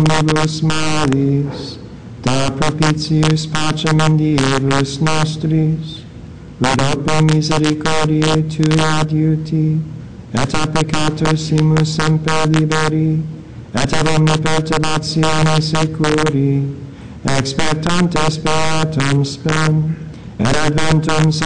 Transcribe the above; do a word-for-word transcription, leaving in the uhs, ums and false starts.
omnibus malis, da propitius pacem in diebus nostris, redope misericordiae Tui adiuti, et a peccatossimus semper liberi, et ab omne perturbatione securi, expectantes beatum spem, et adventum